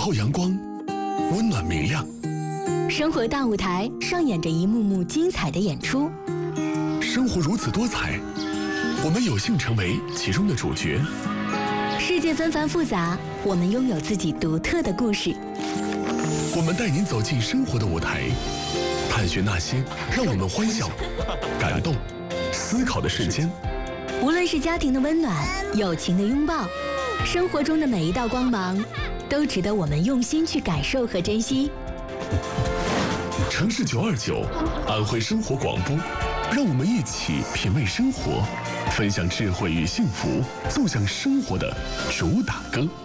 后阳光，温暖明亮。 生活大舞台上演着一幕幕精彩的演出。 生活如此多彩，我们有幸成为其中的主角。 世界纷繁复杂，我们拥有自己独特的故事。 我们带您走进生活的舞台，探寻那些让我们欢笑、感动、思考的瞬间。 无论是家庭的温暖、友情的拥抱，生活中的每一道光芒，都值得我们用心去感受和珍惜。 城市929，安徽生活广播，让我们一起品味生活，分享智慧与幸福，奏响生活的主打歌。